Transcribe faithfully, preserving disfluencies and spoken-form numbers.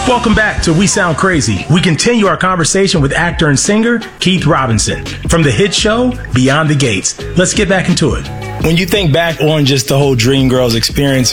Welcome back to We Sound Crazy. We continue our conversation with actor and singer Keith Robinson from the hit show Beyond the Gates. Let's get back into it. When you think back on just the whole Dreamgirls experience,